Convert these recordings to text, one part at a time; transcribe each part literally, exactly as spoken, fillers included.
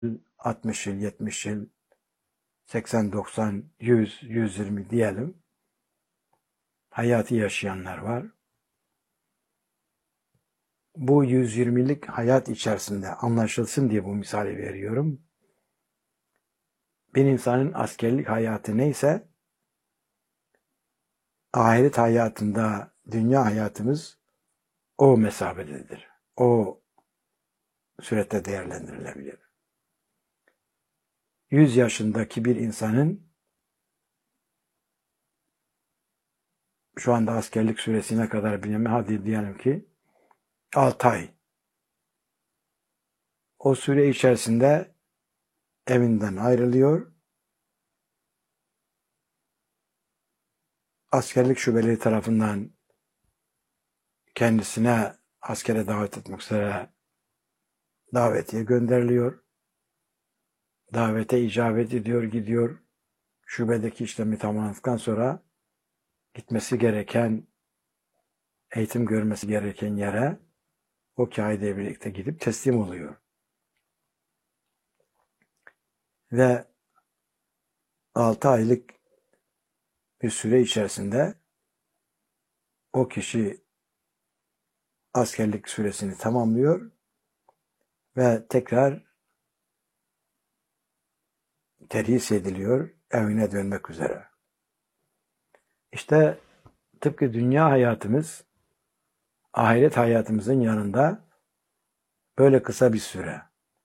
altmış yıl, yetmiş yıl, seksen, doksan, yüz, yüz yirmi diyelim. Hayatı yaşayanlar var. Bu yüz yirmilik hayat içerisinde anlaşılsın diye bu misali veriyorum. Bir insanın askerlik hayatı neyse, ahiret hayatında dünya hayatımız o mesafededir. O sürette değerlendirilebilir. yüz yaşındaki bir insanın şu anda askerlik süresine kadar bilmem, hadi diyelim ki altı ay. O süre içerisinde evinden ayrılıyor. Askerlik şubeleri tarafından kendisine askere davet etmek üzere davetiye gönderiliyor. Davete icabet ediyor, gidiyor. Şubedeki işlemi tamamladıktan sonra gitmesi gereken, eğitim görmesi gereken yere o kâhideyle birlikte gidip teslim oluyor. Ve altı aylık bir süre içerisinde o kişi askerlik süresini tamamlıyor ve tekrar terhis ediliyor evine dönmek üzere. İşte tıpkı dünya hayatımız, ahiret hayatımızın yanında böyle kısa bir süre.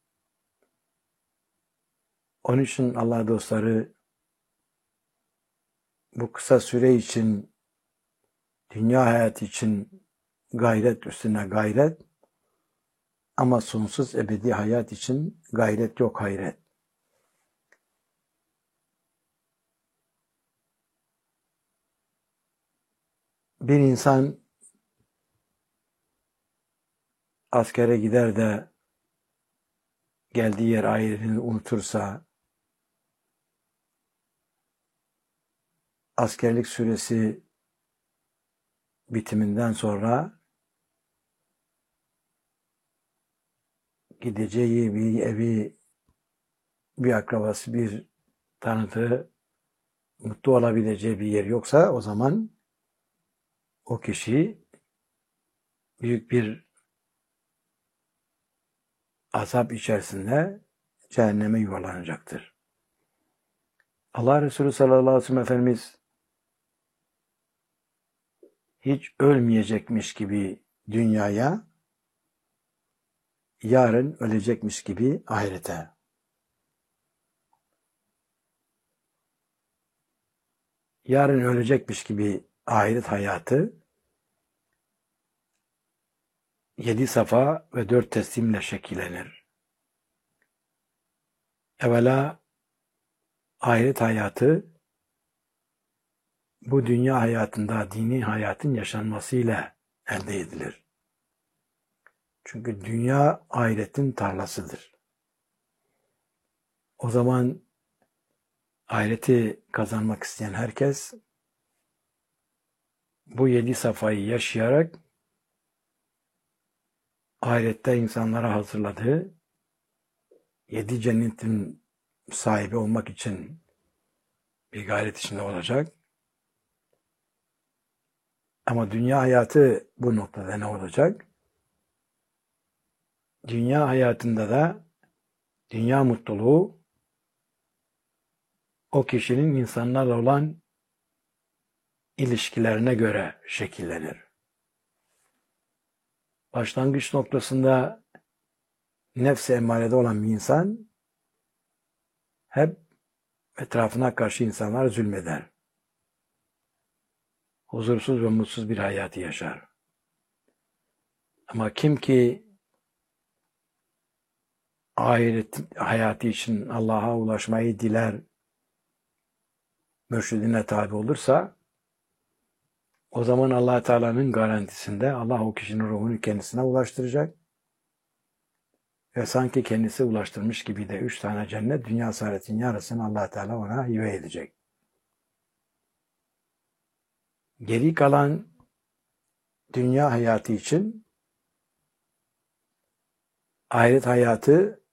Onun için Allah dostları bu kısa süre için, dünya hayatı için gayret üstüne gayret, ama sonsuz ebedi hayat için gayret yok hayret. Bir insan askere gider de geldiği yer ahiretini unutursa, askerlik süresi bitiminden sonra gideceği bir evi, bir akrabası, bir tanıdığı, mutlu olabileceği bir yer yoksa, o zaman o kişi büyük bir azap içerisinde cehenneme yuvarlanacaktır. Allah Resulü sallallahu aleyhi ve sellem Efendimiz hiç ölmeyecekmiş gibi dünyaya, yarın ölecekmiş gibi ahirete. Yarın ölecekmiş gibi ahiret hayatı yedi safa ve dört teslimle şekillenir. Evvela ahiret hayatı bu dünya hayatında dini hayatın yaşanmasıyla elde edilir. Çünkü dünya ahiretin tarlasıdır. O zaman ahireti kazanmak isteyen herkes bu yedi safayı yaşayarak ahirette insanlara hazırladığı yedi cennetin sahibi olmak için bir gayret içinde olacak. Ama dünya hayatı bu noktada ne olacak? Dünya hayatında da dünya mutluluğu o kişinin insanlarla olan ilişkilerine göre şekillenir. Başlangıç noktasında nefs-i emmarede olan bir insan hep etrafına karşı insanlar zulmeder. Huzursuz ve mutsuz bir hayatı yaşar. Ama kim ki ahiret hayatı için Allah'a ulaşmayı diler, mürşidine tabi olursa, o zaman Allah Teala'nın garantisinde Allah o kişinin ruhunu kendisine ulaştıracak ve sanki kendisi ulaştırmış gibi de üç tane cennet, dünya saadetin yarısını Allah Teala ona hibe edecek. Geri kalan dünya hayatı için ahiret hayatı